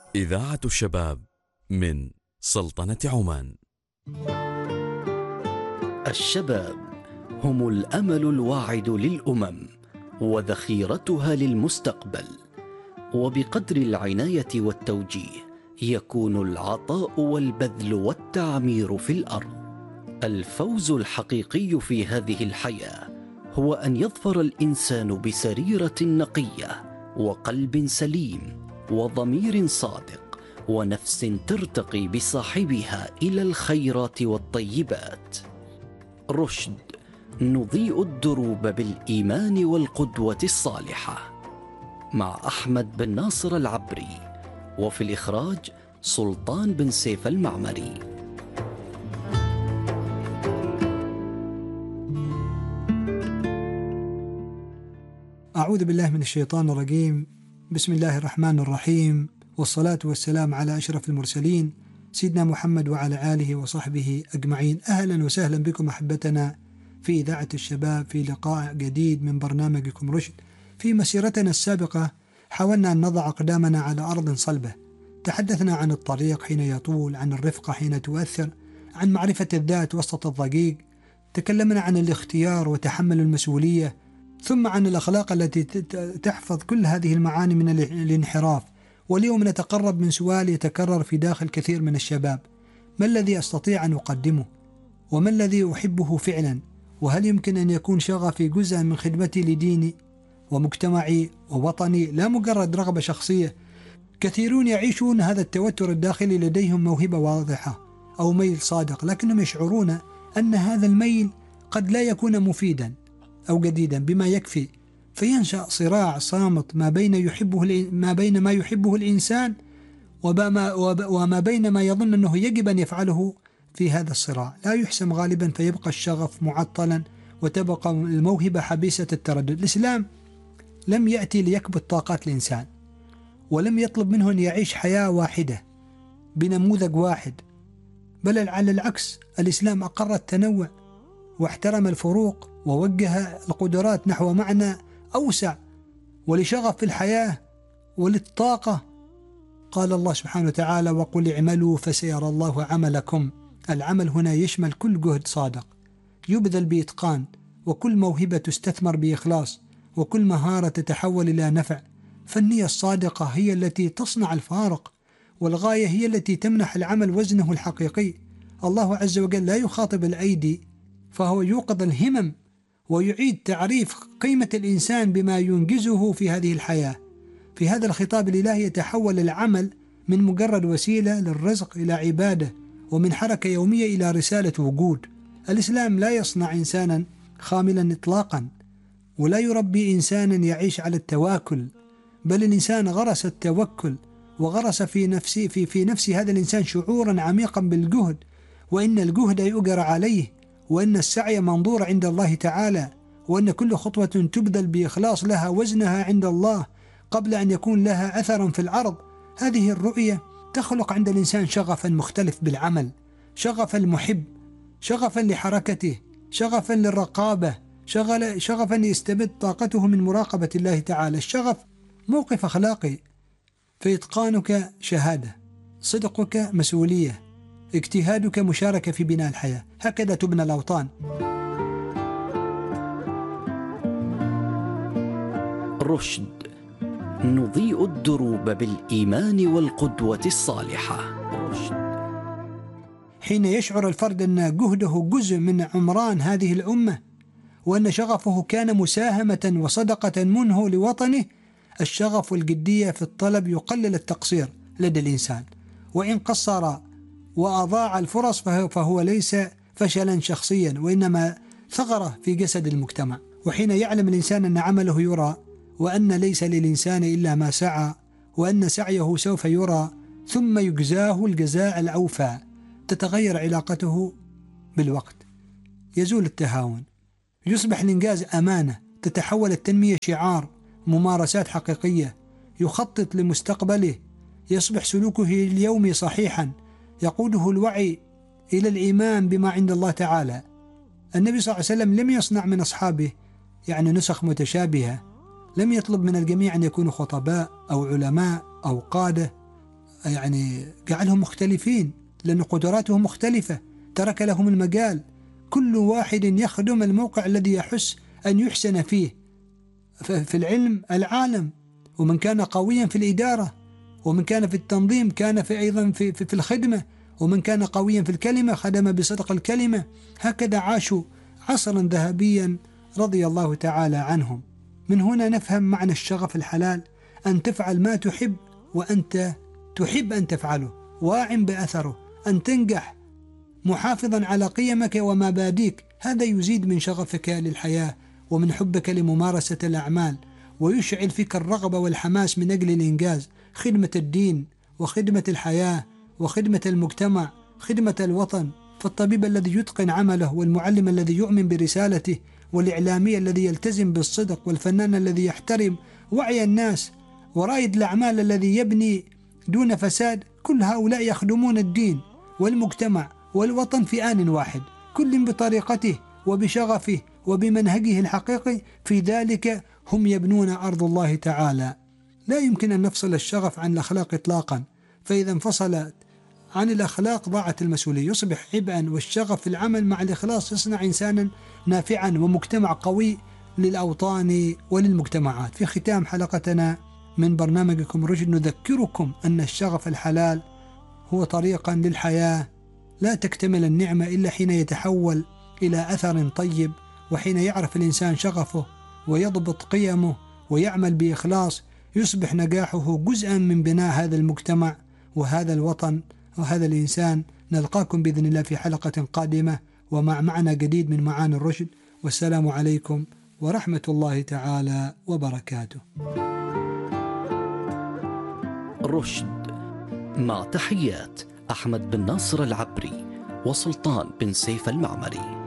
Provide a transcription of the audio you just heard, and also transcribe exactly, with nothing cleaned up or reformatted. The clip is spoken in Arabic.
إذاعة الشباب من سلطنة عمان. الشباب هم الأمل الواعد للأمم وذخيرتها للمستقبل، وبقدر العناية والتوجيه يكون العطاء والبذل والتعمير في الأرض. الفوز الحقيقي في هذه الحياة هو أن يظفر الإنسان بسريرة نقية وقلب سليم وضمير صادق ونفس ترتقي بصاحبها إلى الخيرات والطيبات. رشد، نضيء الدروب بالإيمان والقدوة الصالحة، مع أحمد بن ناصر العبري، وفي الإخراج سلطان بن سيف المعمري. أعوذ بالله من الشيطان الرجيم. بسم الله الرحمن الرحيم، والصلاة والسلام على أشرف المرسلين سيدنا محمد وعلى آله وصحبه أجمعين. أهلا وسهلا بكم أحبتنا في إذاعة الشباب في لقاء جديد من برنامجكم رشد. في مسيرتنا السابقة حاولنا أن نضع أقدامنا على أرض صلبة. تحدثنا عن الطريق حين يطول، عن الرفقة حين تؤثر، عن معرفة الذات وسط الضجيج. تكلمنا عن الاختيار وتحمل المسؤولية، ثم عن الأخلاق التي تحفظ كل هذه المعاني من الانحراف. واليوم نتقرب من سؤال يتكرر في داخل كثير من الشباب: ما الذي أستطيع أن أقدمه؟ وما الذي أحبه فعلا؟ وهل يمكن أن يكون شغفي جزءا من خدمتي لديني ومجتمعي ووطني، لا مجرد رغبة شخصية؟ كثيرون يعيشون هذا التوتر الداخلي، لديهم موهبة واضحة أو ميل صادق، لكنهم يشعرون أن هذا الميل قد لا يكون مفيدا أو جديدا بما يكفي، فينشأ صراع صامت ما بين يحبه ما بين ما يحبه الإنسان وما وما بين ما يظن أنه يجب أن يفعله. في هذا الصراع لا يحسم غالبا، فيبقى الشغف معطلا وتبقى الموهبة حبيسة التردد. الإسلام لم يأتي ليكبت طاقات الإنسان، ولم يطلب منه أن يعيش حياة واحدة بنموذج واحد، بل على العكس، الإسلام أقر التنوع واحترم الفروق ووجه القدرات نحو معنى أوسع ولشغف في الحياة وللطاقة. قال الله سبحانه وتعالى: وقل اعملوا فسيرى الله عملكم. العمل هنا يشمل كل جهد صادق يبذل بإتقان، وكل موهبة تستثمر بإخلاص، وكل مهارة تتحول إلى نفع. فالنية الصادقة هي التي تصنع الفارق، والغاية هي التي تمنح العمل وزنه الحقيقي. الله عز وجل لا يخاطب الأيدي، فهو يوقظ الهمم ويعيد تعريف قيمة الإنسان بما ينجزه في هذه الحياة. في هذا الخطاب الإلهي يتحول العمل من مجرد وسيلة للرزق إلى عبادة، ومن حركة يومية إلى رسالة وجود. الإسلام لا يصنع إنسانا خاملا إطلاقا، ولا يربي إنسانا يعيش على التواكل، بل الإنسان غرس التوكل، وغرس في نفسه في في نفس هذا الإنسان شعورا عميقا بالجهد، وإن الجهد يؤجر عليه، وأن السعي منظور عند الله تعالى، وأن كل خطوة تبذل بإخلاص لها وزنها عند الله قبل أن يكون لها أثرا في الأرض. هذه الرؤية تخلق عند الإنسان شغفا مختلف بالعمل، شغفا المحب، شغفا لحركته، شغفا للرقابة، شغل شغفا يستبد طاقته من مراقبة الله تعالى. الشغف موقف أخلاقي، فإتقانك شهادة، صدقك مسؤولية، اجتهادك مشاركة في بناء الحياة. هكذا تبنى الأوطان. رشد، نضيء الدروب بالإيمان والقدوة الصالحة. رشد. حين يشعر الفرد أن جهده جزء من عمران هذه الأمة، وأن شغفه كان مساهمة وصدقة منه لوطنه، الشغف والجدية في الطلب يقلل التقصير لدى الإنسان، وإن قصر وأضاع الفرص فهو ليس فشلا شخصيا، وإنما ثغرة في جسد المجتمع. وحين يعلم الإنسان أن عمله يرى، وأن ليس للإنسان إلا ما سعى، وأن سعيه سوف يرى ثم يجزاه الجزاء الأوفى، تتغير علاقته بالوقت، يزول التهاون، يصبح الإنجاز أمانة، تتحول التنمية شعار، ممارسات حقيقية، يخطط لمستقبله، يصبح سلوكه اليومي صحيحا، يقوده الوعي إلى الإيمان بما عند الله تعالى. النبي صلى الله عليه وسلم لم يصنع من أصحابه يعني نسخ متشابهة، لم يطلب من الجميع أن يكونوا خطباء أو علماء أو قادة يعني جعلهم مختلفين، لأن قدراتهم مختلفة، ترك لهم المجال، كل واحد يخدم الموقع الذي يحس أن يحسن فيه. في العلم العالم، ومن كان قويا في الإدارة، ومن كان في التنظيم كان في أيضا في, في, في الخدمة، ومن كان قويا في الكلمة خدم بصدق الكلمة. هكذا عاشوا عصرا ذهبيا رضي الله تعالى عنهم. من هنا نفهم معنى الشغف الحلال، أن تفعل ما تحب وأنت تحب أن تفعله، واعٍ بأثره، أن تنجح محافظا على قيمك ومبادئك. هذا يزيد من شغفك للحياة ومن حبك لممارسة الأعمال، ويشعل فيك الرغبة والحماس من أجل الإنجاز، خدمة الدين وخدمة الحياة وخدمة المجتمع، خدمة الوطن. فالطبيب الذي يتقن عمله، والمعلم الذي يؤمن برسالته، والإعلامي الذي يلتزم بالصدق، والفنان الذي يحترم وعي الناس، ورائد الأعمال الذي يبني دون فساد، كل هؤلاء يخدمون الدين والمجتمع والوطن في آن واحد، كل بطريقته وبشغفه وبمنهجه الحقيقي. في ذلك هم يبنون أرض الله تعالى. لا يمكن أن نفصل الشغف عن الأخلاق إطلاقا، فإذا انفصلت عن الأخلاق ضاعت المسؤولية، يصبح عبئا. والشغف في العمل مع الإخلاص يصنع إنسانا نافعا ومجتمع قوي للأوطان وللمجتمعات. في ختام حلقتنا من برنامجكم رشد نذكركم أن الشغف الحلال هو طريقا للحياة. لا تكتمل النعمة إلا حين يتحول إلى أثر طيب، وحين يعرف الإنسان شغفه ويضبط قيمه ويعمل بإخلاص، يصبح نجاحه جزءا من بناء هذا المجتمع وهذا الوطن وهذا الإنسان. نلقاكم بإذن الله في حلقة قادمة ومع معنى جديد من معاني الرشد، والسلام عليكم ورحمة الله تعالى وبركاته. رشد، مع تحيات أحمد بن ناصر العبري وسلطان بن سيف المعمري.